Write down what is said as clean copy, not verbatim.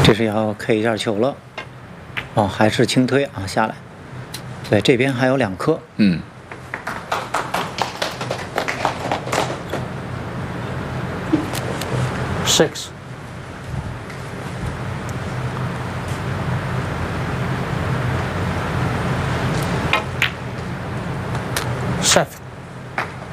这是要 K 一下球了。哦，还是轻推啊，下来。对，这边还有2颗。 嗯。 6.